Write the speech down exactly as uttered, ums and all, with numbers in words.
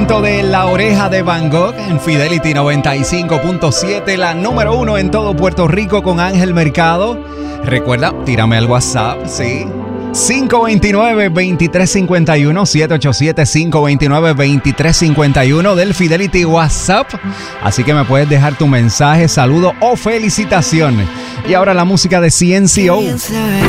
momento de La Oreja de Van Gogh en Fidelity noventa y cinco punto siete, la número uno en todo Puerto Rico con Ángel Mercado. Recuerda, tírame al WhatsApp, ¿sí? cinco dos nueve, dos tres cinco uno, siete ocho siete, cinco dos nueve, dos tres cinco uno del Fidelity WhatsApp. Así que me puedes dejar tu mensaje, saludo o felicitación. Y ahora la música de C N C O.